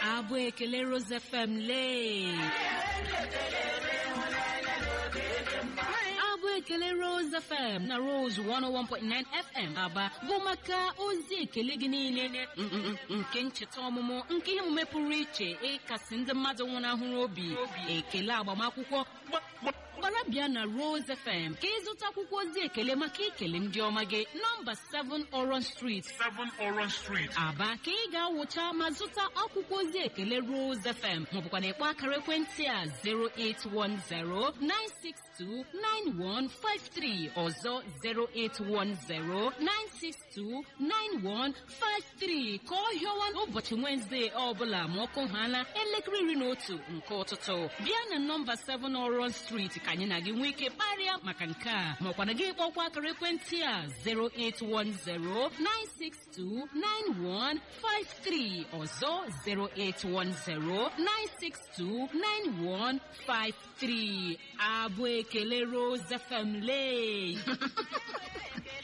Abụ ekele Rose FM lee. Abụ ekele Rose FM na Rose 101.9 FM Aba bụ maka ozi ekele gị niile nke ncheta ọmụmụ nke ihe omume pụrụ iche ịkasị ndị mmadụ nwụnahụrụ obi ekele agbamakwụkwọ gbara bịa na Rose FM ka ịzụta akwụkwọ ozi ekele maka ikele ndị ọma gị nọmba 7 Orange Street Aba ka ị ga-awụcha ma zụta akwụkwọ ozi ekele Rose FM maọbụkwa na ịkpọ akara ekwentị a 08109629153 ọzọ 08109629153 ka ọ hịọwa ụbọchị Wednesday ọbụla ma ọkụ hana elekere 11 nke ụtụtụ bịa na nọmba 7 Orange Street ka anyị na gị nwee ike kparịa maka nke a maọkwa na gị kpọkwa akara ekwentị a 08109629153 ọzọ 08109629153 abụ ekele Rose FM lee.